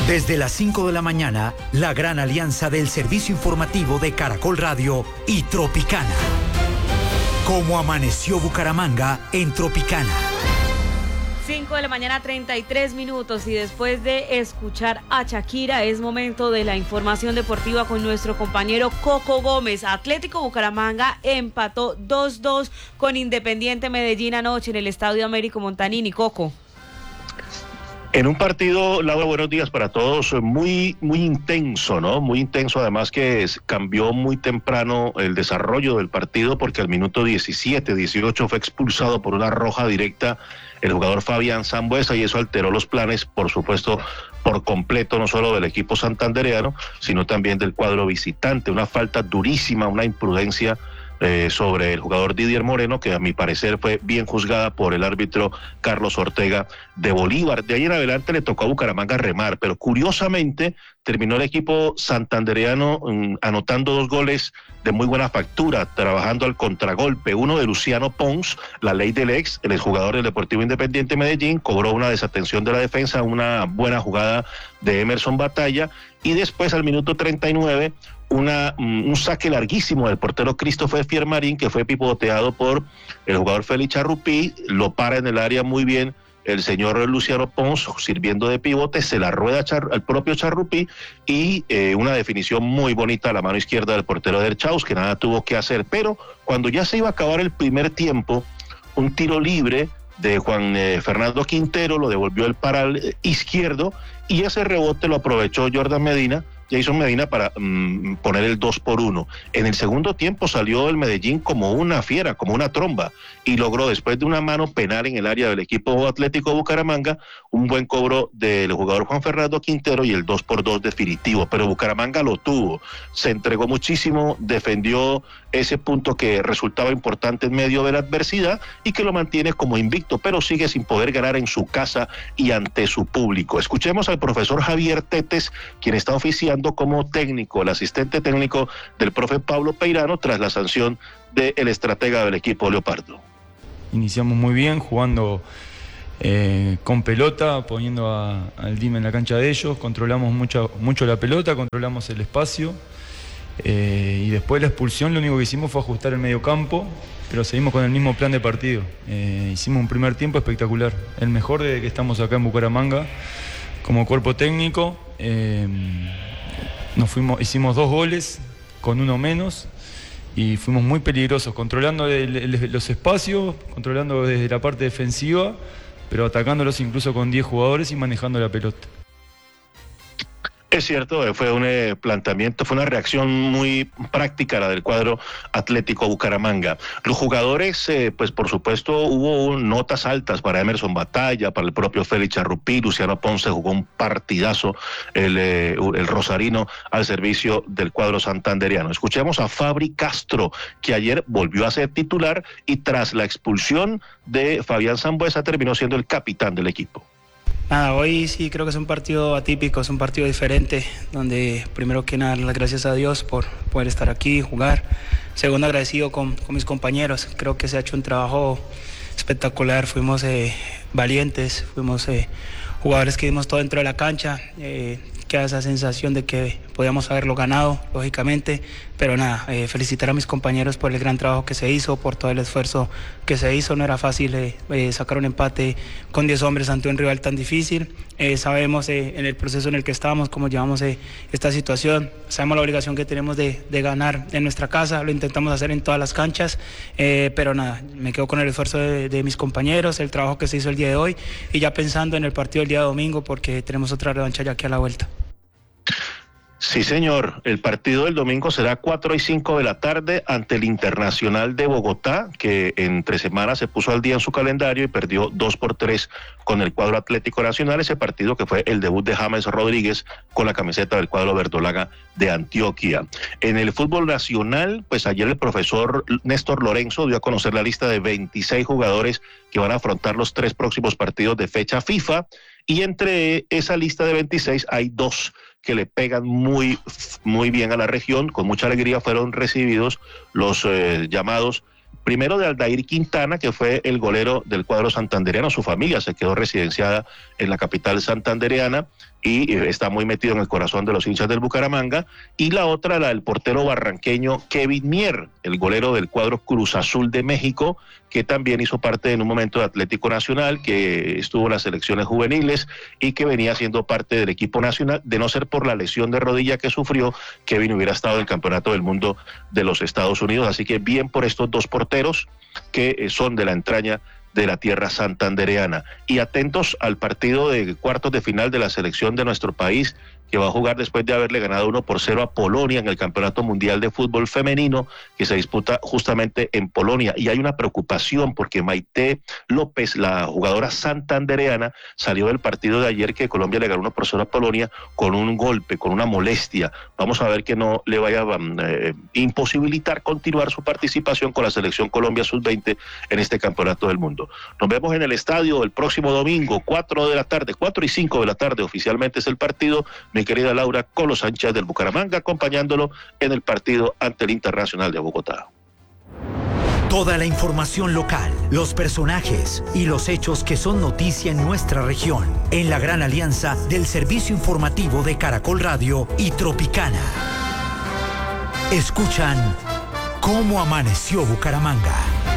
Desde las 5 de la mañana, la gran alianza del servicio informativo de Caracol Radio y Tropicana. Cómo amaneció Bucaramanga en Tropicana. 5 de la mañana, 33 minutos, y después de escuchar a Shakira, es momento de la información deportiva con nuestro compañero Coco Gómez. Atlético Bucaramanga empató 2-2 con Independiente Medellín anoche en el Estadio Américo Montanini. Coco. En un partido, Laura, buenos días para todos, muy intenso, ¿no? Muy intenso, además que cambió muy temprano el desarrollo del partido porque al minuto 17, 18 fue expulsado por una roja directa el jugador Fabián Sambueza, y eso alteró los planes, por supuesto, por completo, no solo del equipo santandereano, sino también del cuadro visitante. Una falta durísima, una imprudencia sobre el jugador Didier Moreno, que a mi parecer fue bien juzgada por el árbitro Carlos Ortega de Bolívar. De ahí en adelante le tocó a Bucaramanga remar, pero curiosamente terminó el equipo santandereano anotando 2 goles de muy buena factura, trabajando al contragolpe. Uno de Luciano Pons, la ley del ex, el exjugador del Deportivo Independiente Medellín, cobró una desatención de la defensa, una buena jugada de Emerson Batalla, y después al minuto 39 un saque larguísimo del portero Christopher Fiermarín, que fue pivoteado por el jugador Félix Charrupí, lo para en el área muy bien el señor Luciano Pons, sirviendo de pivote, se la rueda al propio Charrupí, y una definición muy bonita a la mano izquierda del portero Derchaus, que nada tuvo que hacer. Pero cuando ya se iba a acabar el primer tiempo, un tiro libre de Juan Fernando Quintero lo devolvió el paral izquierdo, y ese rebote lo aprovechó Jason Medina para poner el 2-1. En el segundo tiempo salió el Medellín como una fiera, como una tromba, y logró, después de una mano penal en el área del equipo Atlético Bucaramanga, un buen cobro del jugador Juan Fernando Quintero y el 2-2 definitivo. Pero Bucaramanga lo tuvo, se entregó muchísimo, defendió ese punto que resultaba importante en medio de la adversidad y que lo mantiene como invicto, pero sigue sin poder ganar en su casa y ante su público. Escuchemos al profesor Javier Tetes, quien está oficiando como técnico, el asistente técnico del profe Pablo Peirano, tras la sanción del estratega del equipo Leopardo. Iniciamos muy bien, jugando con pelota, poniendo al DIM en la cancha de ellos, controlamos mucho la pelota, controlamos el espacio, y después de la expulsión lo único que hicimos fue ajustar el medio campo, pero seguimos con el mismo plan de partido. Hicimos un primer tiempo espectacular, el mejor desde que estamos acá en Bucaramanga como cuerpo técnico. Hicimos 2 goles con 1 menos y fuimos muy peligrosos, controlando los espacios, controlando desde la parte defensiva, pero atacándolos incluso con 10 jugadores y manejando la pelota. Es cierto, fue un planteamiento, fue una reacción muy práctica la del cuadro Atlético Bucaramanga. Los jugadores, pues por supuesto hubo notas altas para Emerson Batalla, para el propio Félix Charrupí. Luciano Ponce jugó un partidazo, el rosarino, al servicio del cuadro santandereano. Escuchemos a Fabri Castro, que ayer volvió a ser titular y tras la expulsión de Fabián Sambueza terminó siendo el capitán del equipo. Nada, hoy sí creo que es un partido atípico, es un partido diferente, donde primero que nada las gracias a Dios por poder estar aquí, jugar. Segundo, agradecido con mis compañeros, creo que se ha hecho un trabajo espectacular, fuimos valientes, fuimos jugadores que dimos todo dentro de la cancha, queda esa sensación de que podíamos haberlo ganado, lógicamente, pero nada, felicitar a mis compañeros por el gran trabajo que se hizo, por todo el esfuerzo que se hizo. No era fácil sacar un empate con 10 hombres ante un rival tan difícil. Sabemos en el proceso en el que estamos, cómo llevamos esta situación, sabemos la obligación que tenemos de ganar en nuestra casa, lo intentamos hacer en todas las canchas, pero nada, me quedo con el esfuerzo de mis compañeros, el trabajo que se hizo el día de hoy, y ya pensando en el partido del día domingo, porque tenemos otra revancha ya aquí a la vuelta. Sí, señor. El partido del domingo será 4 y 5 de la tarde ante el Internacional de Bogotá, que entre semanas se puso al día en su calendario y perdió 2-3 con el cuadro Atlético Nacional. Ese partido que fue el debut de James Rodríguez con la camiseta del cuadro verdolaga de Antioquia. En el fútbol nacional, pues ayer el profesor Néstor Lorenzo dio a conocer la lista de 26 jugadores que van a afrontar los 3 próximos partidos de fecha FIFA, y entre esa lista de 26 hay 2 que le pegan muy bien a la región. Con mucha alegría fueron recibidos los llamados, primero de Aldair Quintana, que fue el golero del cuadro santandereano. Su familia se quedó residenciada en la capital santandereana, y está muy metido en el corazón de los hinchas del Bucaramanga, y la otra, la del portero barranqueño Kevin Mier, el golero del cuadro Cruz Azul de México, que también hizo parte en un momento de Atlético Nacional, que estuvo en las selecciones juveniles y que venía siendo parte del equipo nacional. De no ser por la lesión de rodilla que sufrió, Kevin hubiera estado en el Campeonato del Mundo de los Estados Unidos. Así que bien por estos dos porteros que son de la entraña de la tierra santandereana. Y atentos al partido de cuartos de final de la selección de nuestro país, que va a jugar después de haberle ganado 1-0 a Polonia en el Campeonato Mundial de Fútbol Femenino, que se disputa justamente en Polonia. Y hay una preocupación porque Maite López, la jugadora santandereana, salió del partido de ayer que Colombia le ganó 1-0 a Polonia con un golpe, con una molestia. Vamos a ver que no le vaya a imposibilitar continuar su participación con la selección Colombia Sub-20 en este Campeonato del Mundo. Nos vemos en el estadio el próximo domingo, 4 y 5 de la tarde, oficialmente es el partido. Mi querida Laura, con los hinchas del Bucaramanga acompañándolo en el partido ante el Internacional de Bogotá. Toda la información local, los personajes y los hechos que son noticia en nuestra región, en la gran alianza del servicio informativo de Caracol Radio y Tropicana. Escuchan Cómo Amaneció Bucaramanga.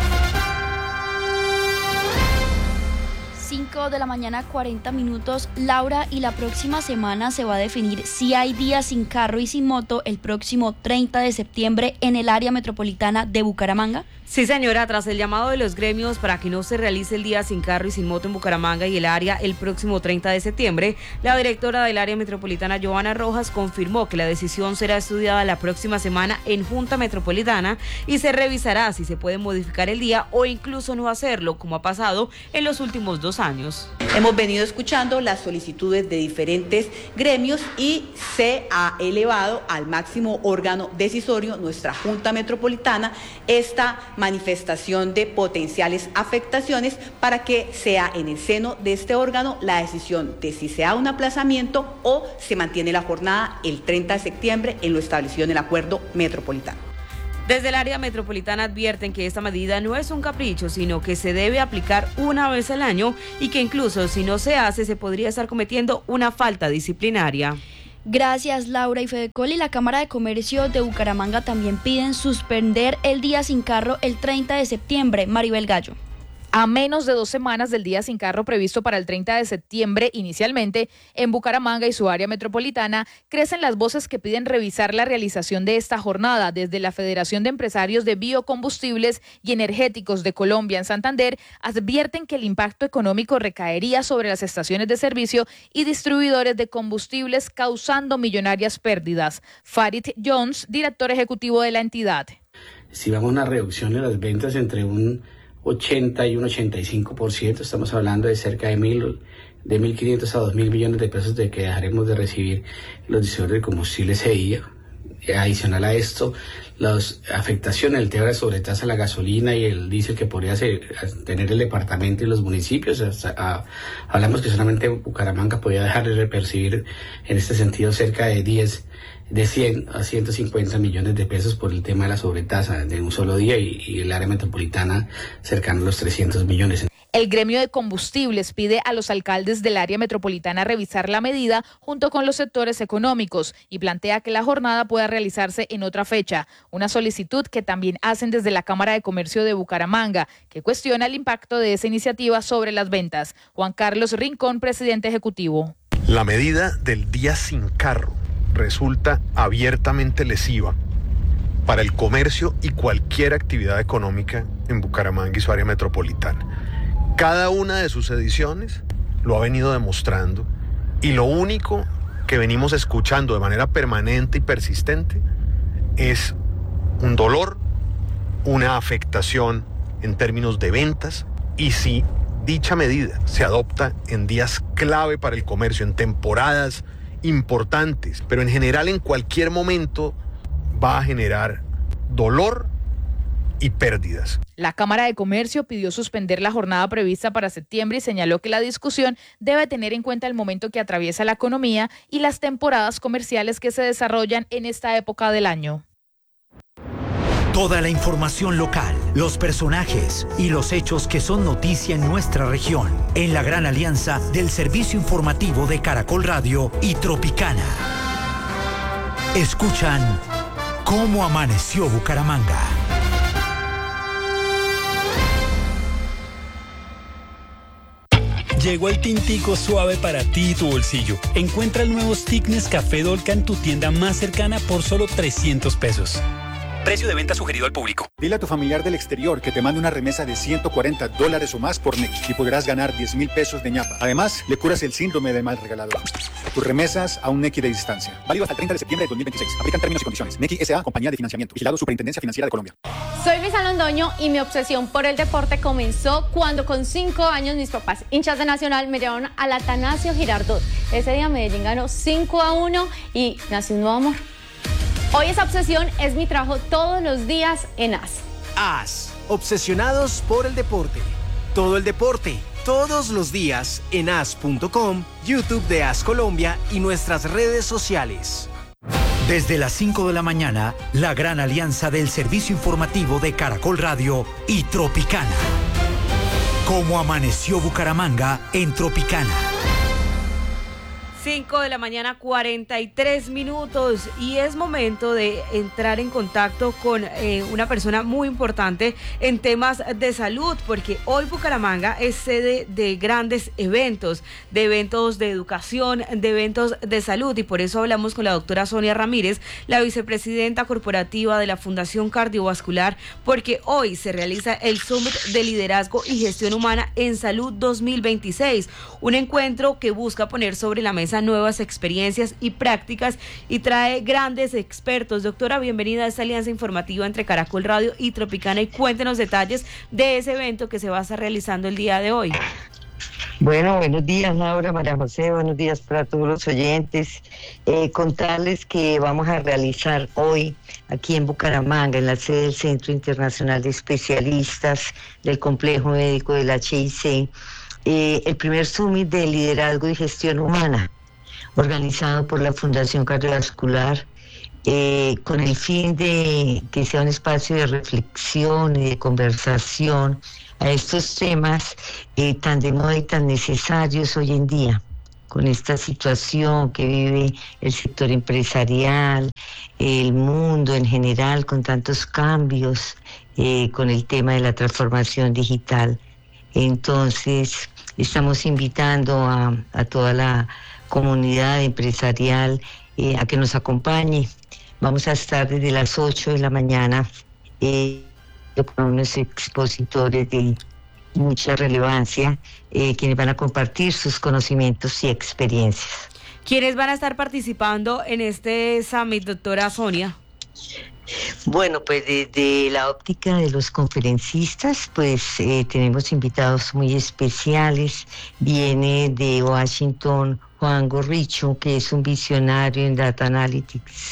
5 de la mañana, 40 minutos. Laura, y la próxima semana se va a definir si hay día sin carro y sin moto el próximo 30 de septiembre en el área metropolitana de Bucaramanga. Sí, señora, tras el llamado de los gremios para que no se realice el día sin carro y sin moto en Bucaramanga y el área el próximo 30 de septiembre, la directora del área metropolitana, Joana Rojas, confirmó que la decisión será estudiada la próxima semana en Junta Metropolitana y se revisará si se puede modificar el día o incluso no hacerlo, como ha pasado en los últimos 2 años. Hemos venido escuchando las solicitudes de diferentes gremios y se ha elevado al máximo órgano decisorio, nuestra Junta Metropolitana, esta manifestación de potenciales afectaciones para que sea en el seno de este órgano la decisión de si se da un aplazamiento o se mantiene la jornada el 30 de septiembre en lo establecido en el acuerdo metropolitano. Desde el área metropolitana advierten que esta medida no es un capricho, sino que se debe aplicar una vez al año y que incluso si no se hace se podría estar cometiendo una falta disciplinaria. Gracias, Laura. Y Fedecol y la Cámara de Comercio de Bucaramanga también piden suspender el día sin carro el 30 de septiembre. Maribel Gallo. A menos de 2 semanas del día sin carro previsto para el 30 de septiembre, inicialmente, en Bucaramanga y su área metropolitana, crecen las voces que piden revisar la realización de esta jornada. Desde la Federación de Empresarios de Biocombustibles y Energéticos de Colombia en Santander, advierten que el impacto económico recaería sobre las estaciones de servicio y distribuidores de combustibles, causando millonarias pérdidas. Farid Jones, director ejecutivo de la entidad. Si vamos a una reducción de las ventas entre un 80 y un 85%, estamos hablando de cerca de 1.500 a 2.000 millones de pesos de que dejaremos de recibir los distribuidores de combustible ese día. Adicional a esto, las afectaciones, el tema de sobretasa a la gasolina y el diésel que podría tener el departamento y los municipios. Hablamos que solamente Bucaramanga podía dejar de percibir en este sentido cerca de 100 a 150 millones de pesos por el tema de la sobretasa de un solo día y el área metropolitana cercana a los 300 millones. El gremio de combustibles pide a los alcaldes del área metropolitana revisar la medida junto con los sectores económicos y plantea que la jornada pueda realizarse en otra fecha, una solicitud que también hacen desde la Cámara de Comercio de Bucaramanga, que cuestiona el impacto de esa iniciativa sobre las ventas. Juan Carlos Rincón, presidente ejecutivo. La medida del día sin carro resulta abiertamente lesiva para el comercio y cualquier actividad económica en Bucaramanga y su área metropolitana. Cada una de sus ediciones lo ha venido demostrando y lo único que venimos escuchando de manera permanente y persistente es un dolor, una afectación en términos de ventas, y si dicha medida se adopta en días clave para el comercio, en temporadas importantes, pero en general en cualquier momento va a generar dolor y pérdidas. La Cámara de Comercio pidió suspender la jornada prevista para septiembre y señaló que la discusión debe tener en cuenta el momento que atraviesa la economía y las temporadas comerciales que se desarrollan en esta época del año. Toda la información local, los personajes y los hechos que son noticia en nuestra región, en la gran alianza del servicio informativo de Caracol Radio y Tropicana. Escuchan Cómo Amaneció Bucaramanga. Llegó el tintico suave para ti y tu bolsillo. Encuentra el nuevo stick Nescafé Dolca en tu tienda más cercana por solo 300 pesos. Precio de venta sugerido al público. Dile a tu familiar del exterior que te mande una remesa de $140 o más por Nequi y podrás ganar 10.000 pesos de ñapa. Además, le curas el síndrome del mal regalador. Tus remesas a un Nequi de distancia. Válido hasta el 30 de septiembre de 2026. Aplican términos y condiciones. Nequi S.A. Compañía de Financiamiento. Vigilado Superintendencia Financiera de Colombia. Soy Luisa Londoño y mi obsesión por el deporte comenzó cuando con 5 años mis papás, hinchas de Nacional, me llevaron al Atanasio Girardot. Ese día Medellín ganó 5-1 y nació un nuevo amor. Hoy esa obsesión es mi trabajo todos los días en AS. AS, obsesionados por el deporte. Todo el deporte, todos los días en as.com, YouTube de AS Colombia y nuestras redes sociales. Desde las 5 de la mañana, la gran alianza del servicio informativo de Caracol Radio y Tropicana. Cómo amaneció Bucaramanga en Tropicana. 5 de la mañana, 43 minutos, y es momento de entrar en contacto con una persona muy importante en temas de salud, porque hoy Bucaramanga es sede de grandes eventos, de educación, de eventos de salud, y por eso hablamos con la doctora Sonia Ramírez, la vicepresidenta corporativa de la Fundación Cardiovascular, porque hoy se realiza el Summit de Liderazgo y Gestión Humana en Salud 2026, un encuentro que busca poner sobre la mesa nuevas experiencias y prácticas y trae grandes expertos. Doctora, bienvenida a esta alianza informativa entre Caracol Radio y Tropicana, y cuéntenos detalles de ese evento que se va a estar realizando el día de hoy. Bueno, buenos días, Laura, María José, buenos días para todos los oyentes. Contarles que vamos a realizar hoy aquí en Bucaramanga, en la sede del Centro Internacional de Especialistas del Complejo Médico del HIC, el primer Summit de Liderazgo y Gestión Humana, organizado por la Fundación Cardiovascular, con el fin de que sea un espacio de reflexión y de conversación a estos temas tan de moda y tan necesarios hoy en día, con esta situación que vive el sector empresarial, el mundo en general, con tantos cambios, con el tema de la transformación digital. Entonces, estamos invitando a toda la comunidad empresarial a que nos acompañe. Vamos a estar desde las 8 de la mañana con unos expositores de mucha relevancia, quienes van a compartir sus conocimientos y experiencias. ¿Quiénes van a estar participando en este Summit, doctora Sonia? Bueno, pues desde la óptica de los conferencistas, pues tenemos invitados muy especiales. Viene de Washington Juan Gorricho, que es un visionario en Data Analytics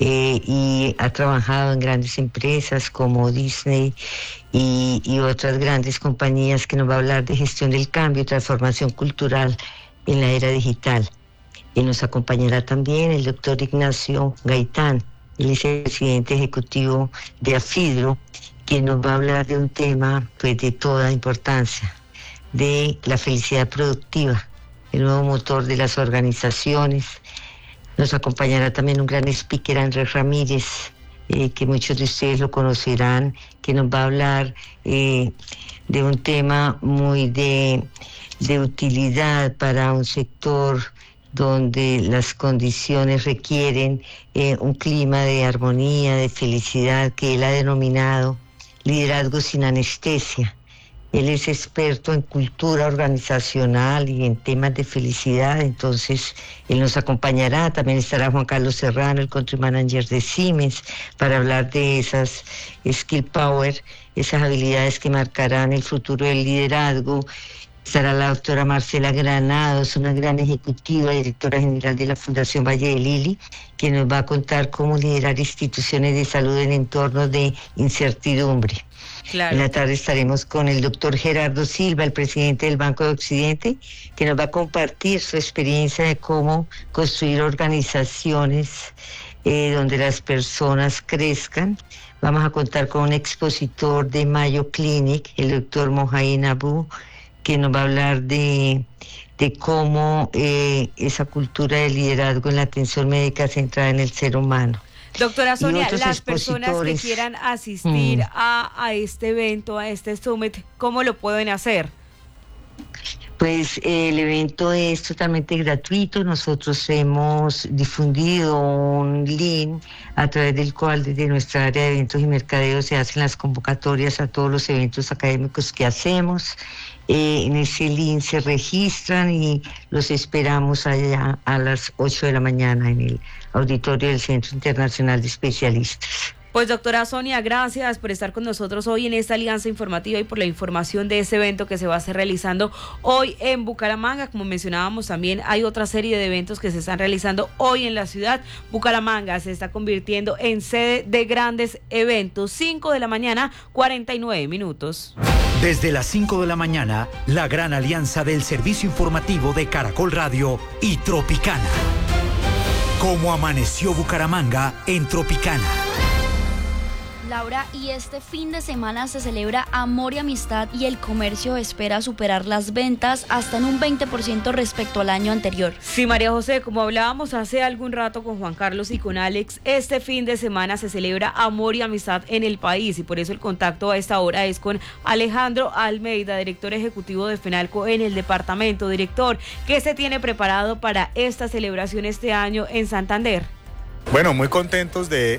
y ha trabajado en grandes empresas como Disney y otras grandes compañías, que nos va a hablar de gestión del cambio y transformación cultural en la era digital. Y nos acompañará también el doctor Ignacio Gaitán. Él es el presidente ejecutivo de AFIDRO, quien nos va a hablar de un tema pues de toda importancia, de la felicidad productiva, el nuevo motor de las organizaciones. Nos acompañará también un gran speaker, Andrés Ramírez, que muchos de ustedes lo conocerán, que nos va a hablar de un tema muy de utilidad para un sector donde las condiciones requieren un clima de armonía, de felicidad, que él ha denominado liderazgo sin anestesia. Él es experto en cultura organizacional y en temas de felicidad, entonces él nos acompañará. También estará Juan Carlos Serrano, el country manager de Siemens, para hablar de esas skill power, esas habilidades que marcarán el futuro del liderazgo. Estará la doctora Marcela Granados, una gran ejecutiva, directora general de la Fundación Valle de Lili, que nos va a contar cómo liderar instituciones de salud en entornos de incertidumbre. Claro. En la tarde estaremos con el doctor Gerardo Silva, el presidente del Banco de Occidente, que nos va a compartir su experiencia de cómo construir organizaciones donde las personas crezcan. Vamos a contar con un expositor de Mayo Clinic, el doctor Mohamed Abu, que nos va a hablar de cómo esa cultura de liderazgo en la atención médica centrada en el ser humano. Doctora Sonia, las personas que quieran asistir a este evento, a este summit, ¿cómo lo pueden hacer? Pues el evento es totalmente gratuito. Nosotros hemos difundido un link a través del cual desde nuestra área de eventos y mercadeo se hacen las convocatorias a todos los eventos académicos que hacemos. En ese link se registran y los esperamos allá a las 8 de la mañana en el auditorio del Centro Internacional de Especialistas. Pues doctora Sonia, gracias por estar con nosotros hoy en esta alianza informativa y por la información de ese evento que se va a estar realizando hoy en Bucaramanga. Como mencionábamos también, hay otra serie de eventos que se están realizando hoy en la ciudad. Bucaramanga se está convirtiendo en sede de grandes eventos. 5 de la mañana, 49 minutos. Desde las 5 de la mañana, la gran alianza del servicio informativo de Caracol Radio y Tropicana. ¿Cómo amaneció Bucaramanga en Tropicana? Laura, y este fin de semana se celebra Amor y Amistad y el comercio espera superar las ventas hasta en un 20% respecto al año anterior. Sí, María José, como hablábamos hace algún rato con Juan Carlos y con Alex, este fin de semana se celebra Amor y Amistad en el país y por eso el contacto a esta hora es con Alejandro Almeida, director ejecutivo de FENALCO en el departamento. Director, ¿qué se tiene preparado para esta celebración este año en Santander? Bueno, muy contentos de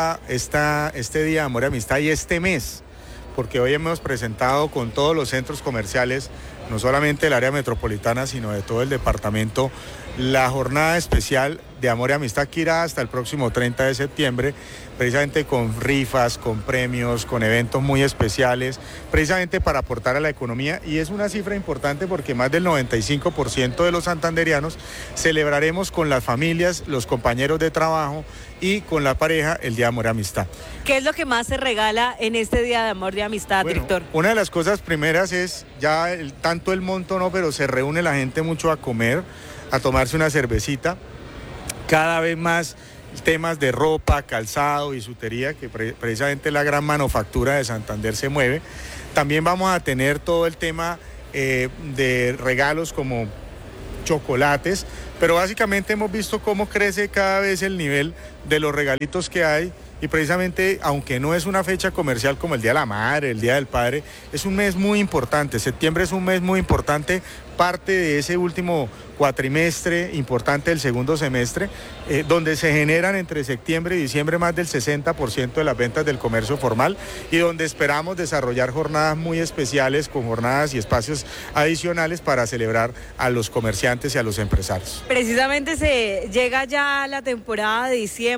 este Día de Amor y Amistad y este mes, porque hoy hemos presentado con todos los centros comerciales, no solamente del área metropolitana, sino de todo el departamento, la jornada especial de Amor y Amistad que irá hasta el próximo 30 de septiembre, precisamente con rifas, con premios, con eventos muy especiales, precisamente para aportar a la economía. Y es una cifra importante porque más del 95% de los santanderianos celebraremos con las familias, los compañeros de trabajo y con la pareja el Día de Amor y Amistad. ¿Qué es lo que más se regala en este Día de Amor y Amistad, director? Una de las cosas primeras es ya tanto el monto no, pero se reúne la gente mucho a comer, a tomarse una cervecita. Cada vez más temas de ropa, calzado, bisutería, que precisamente la gran manufactura de Santander se mueve. También vamos a tener todo el tema de regalos como chocolates, pero básicamente hemos visto cómo crece cada vez el nivel de los regalitos que hay. Y precisamente, aunque no es una fecha comercial como el Día de la Madre, el Día del Padre, es un mes muy importante. Septiembre es un mes muy importante, parte de ese último cuatrimestre importante del segundo semestre, donde se generan entre septiembre y diciembre más del 60% de las ventas del comercio formal y donde esperamos desarrollar jornadas muy especiales con jornadas y espacios adicionales para celebrar a los comerciantes y a los empresarios. Precisamente se llega ya la temporada de diciembre.